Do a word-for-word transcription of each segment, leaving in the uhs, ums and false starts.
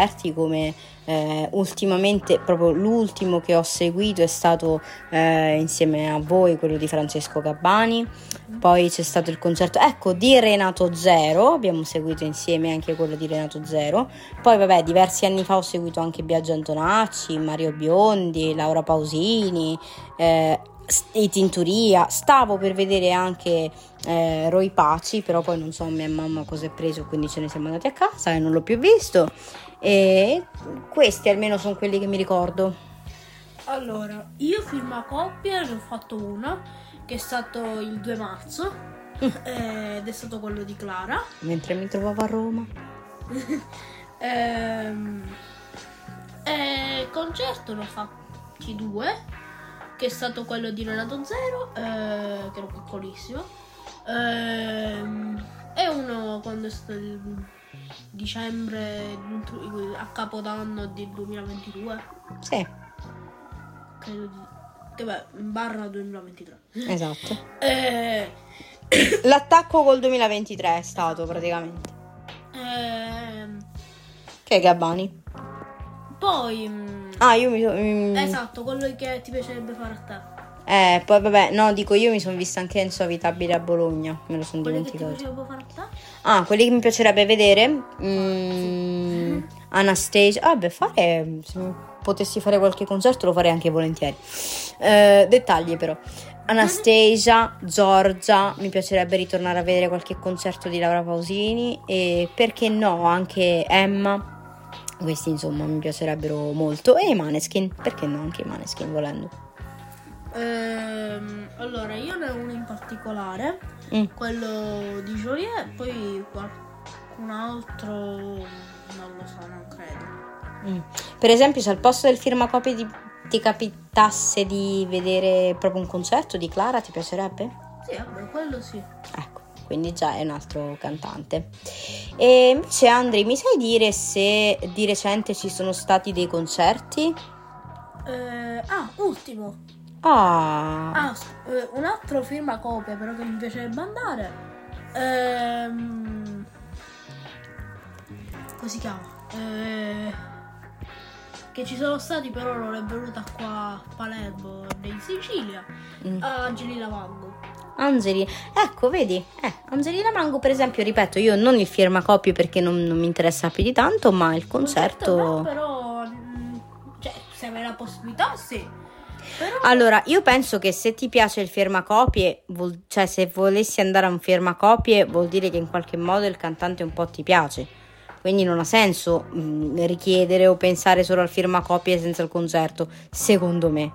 concerti, come eh, ultimamente, proprio l'ultimo che ho seguito è stato eh, insieme a voi, quello di Francesco Gabbani. Poi c'è stato il concerto, ecco, di Renato Zero, abbiamo seguito insieme anche quello di Renato Zero. Poi vabbè, diversi anni fa ho seguito anche Biagio Antonacci, Mario Biondi, Laura Pausini, eh, i Tinturia. Stavo per vedere anche eh, Roy Paci, però poi non so mia mamma cosa è preso, quindi ce ne siamo andati a casa e non l'ho più visto. E questi almeno sono quelli che mi ricordo. Allora, io firma coppia ne ho fatto una, che è stato il due marzo, mm. ed è stato quello di Clara. Mentre mi trovavo a Roma. ehm, e concerto ne ho fatti due, che è stato quello di Renato Zero, eh, che ero piccolissimo, ehm, e uno quando è stato il dicembre, a Capodanno del duemilaventidue. Sì. Credo di... che beh, barra duemilaventitré. Esatto. Eh... L'attacco col duemilaventitré è stato praticamente. Eh... Che è Gabbani? Poi... Ah, io mi sono... Esatto, quello che ti piacerebbe fare a te. Eh, poi vabbè, no, dico io mi sono vista anche Enzo Abitabile a Bologna, me lo sono Quelli dimenticato. che ti piacerebbe fare a te? Ah, quelli che mi piacerebbe vedere? Mm, Sì. Anastasia. Ah, beh, fare... se potessi fare qualche concerto lo farei anche volentieri. Eh, dettagli però. Anastasia, Giorgia, mi piacerebbe ritornare a vedere qualche concerto di Laura Pausini e perché no, anche Emma. Questi insomma mi piacerebbero molto. E i Maneskin, perché no, anche i Maneskin volendo. Ehm, allora, io ne ho uno in particolare, mm. quello di Joliet, poi qualcun altro non lo so, non credo. Mm. Per esempio, se al posto del firmacopie ti, ti capitasse di vedere proprio un concerto di Clara, ti piacerebbe? Sì, vabbè, quello sì. Ecco, quindi già è un altro cantante. E invece Andri, mi sai dire se di recente ci sono stati dei concerti? Eh, ah, ultimo. Ah, ah un altro firmacopia però che mi piacerebbe andare. Ehm, come si chiama? Eh, che ci sono stati però non è venuta qua a Palermo in Sicilia. mm. Angelina Mango. Angeli, ecco, vedi, eh, Angelina Mango per esempio, ripeto, io non il firmacopie perché non, non mi interessa più di tanto, ma il concerto, concerto no, però cioè se avrai la possibilità sì. Però... Allora, io penso che se ti piace il firmacopie, vuol, cioè se volessi andare a un firmacopie vuol dire che in qualche modo il cantante un po' ti piace, quindi non ha senso mh, richiedere o pensare solo al firmacopie senza il concerto, secondo me.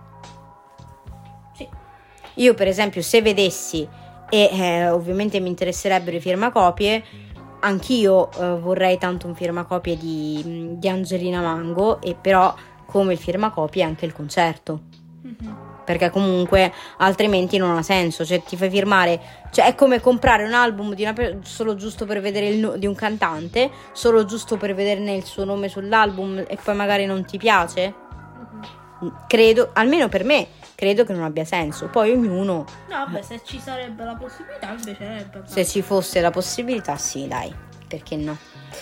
Sì. Io per esempio se vedessi e eh, ovviamente mi interesserebbero i firmacopie, anch'io eh, vorrei tanto un firmacopie di, di Angelina Mango, e però come il firmacopie anche il concerto. Perché comunque altrimenti non ha senso, cioè ti fai firmare, cioè è come comprare un album di una solo giusto per vedere il no- di un cantante, solo giusto per vederne il suo nome sull'album e poi magari non ti piace. Uh-huh. Credo, almeno per me, credo che non abbia senso. Poi ognuno. No, beh, se ci sarebbe la possibilità, mi piacerebbe. Se ci fosse la possibilità, sì, dai, perché no?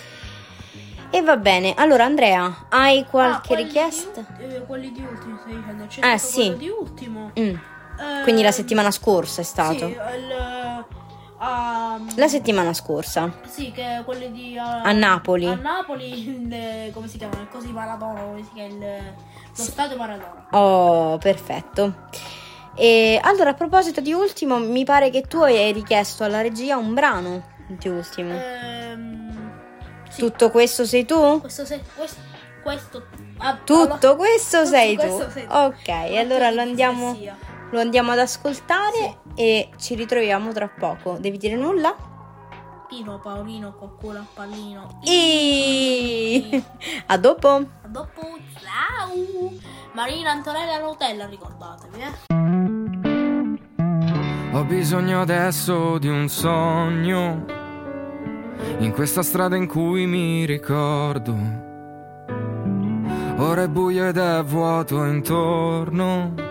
E va bene, allora Andrea, hai qualche ah, richiesta? Di, eh, quelli di ultimo stai dicendo, c'è eh, stato sì. quello di ultimo. Mm. Eh, Quindi la settimana scorsa è stato? Sì, il, uh, la settimana scorsa? Sì, che quelli di... Uh, a Napoli. A Napoli, il, come si chiama? Il coso di Maradona, come si chiama? Il, lo sì. stadio Maradona. Oh, perfetto. E allora, a proposito di ultimo, mi pare che tu hai richiesto alla regia un brano di ultimo. Ehm... Sì. Tutto questo sei tu? Questo sei questo, questo ah, Tutto allora, questo tutto sei questo tu. Sei tu. Ok, allora lo andiamo lo andiamo ad ascoltare, sì. E ci ritroviamo tra poco. Devi dire nulla? Pino, Paolino, Coccola, Pallino. I... A dopo. A dopo. Ciao. Marina, Antonella, Nutella, ricordatevi, eh. Ho bisogno adesso di un sogno in questa strada in cui mi ricordo. Ora è buio ed è vuoto intorno.